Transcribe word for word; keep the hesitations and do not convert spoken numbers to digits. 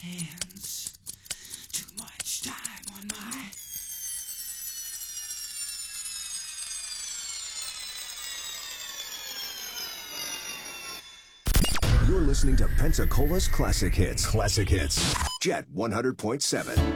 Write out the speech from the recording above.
hands. Too much time on my... You're listening to Pensacola's Classic Hits. Classic Hits. Jet one hundred point seven.